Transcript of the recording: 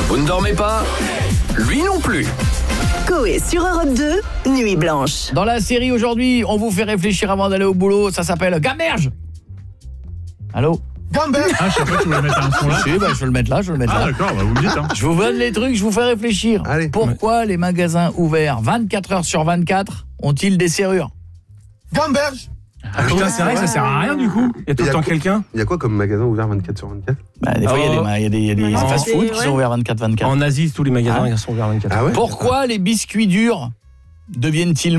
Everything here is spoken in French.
Vous ne dormez pas ? Lui non plus. Coé sur Europe 2, Nuit Blanche. Dans la série aujourd'hui, on vous fait réfléchir avant d'aller au boulot. Ça s'appelle Gamberge. Allô ? Gamberge. Ah, je sais pas, tu voulais mettre un son là. Si, je vais le mettre là, Ah d'accord, vous me dites. Hein. Je vous donne les trucs, je vous fais réfléchir. Allez. Pourquoi les magasins ouverts 24 heures sur 24 ont-ils des serrures ? Gamberge. Ah, putain, c'est vrai que ça sert à rien du coup. Il y a tout le temps quelqu'un. Il y a quoi comme magasin ouvert 24 sur 24 ? Des fois, il y a des fast-food qui sont ouverts 24-24. En Asie, tous les magasins ils sont ouverts 24. Ah ouais ? Pourquoi les biscuits durs deviennent-ils